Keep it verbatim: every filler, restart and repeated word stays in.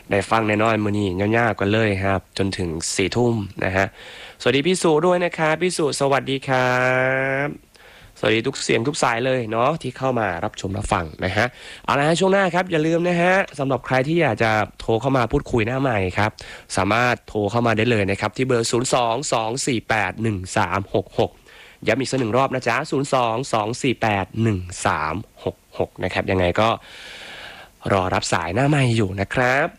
ได้ฟังแน่นอนมื้อนี้ยาวๆกันเลยครับจนถึงสี่ทุ่มนะฮะสวัสดีพี่สุด้วยนะครับพี่สุสวัสดีครับสวัสดีทุกเสียงทุกสายเลยเนาะที่เข้ามารับชมรับฟังนะฮะเอาละฮะช่วงหน้าครับอย่าลืมนะฮะสำหรับใครที่อยากจะโทรเข้ามาพูดคุยหน้าใหม่ครับสามารถโทรเข้ามาได้เลยนะครับที่เบอร์ศูนย์ สอง สอง สี่ แปด หนึ่ง สาม หก หกย้ำอีกสักหนึ่งรอบนะจ๊ะศูนย์ สอง สอง สี่ แปด หนึ่ง สาม หก หกนะครับยังไงก็รอรับสายหน้าใหม่อยู่นะครับ